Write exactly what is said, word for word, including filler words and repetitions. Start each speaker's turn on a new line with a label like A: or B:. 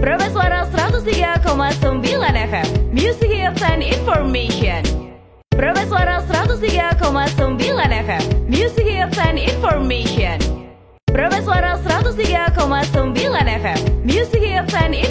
A: Suara seratus tiga koma sembilan F M Music Hits and Information. Suara seratus tiga koma sembilan